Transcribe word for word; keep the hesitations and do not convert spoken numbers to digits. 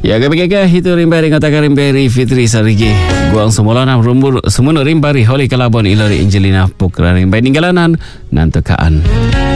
Ya kebegega itu rimbari ngatakan rimbari Fitri Sarigi guang semula na rumbur semua rimbari holi kalabon ilari Angelina Pukra rimbari ninggalanan nantukaan